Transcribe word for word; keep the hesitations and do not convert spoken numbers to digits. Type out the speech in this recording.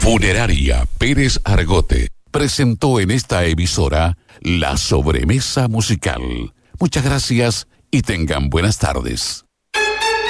Funeraria Pérez Argote presentó en esta emisora La Sobremesa Musical. Muchas gracias y tengan buenas tardes.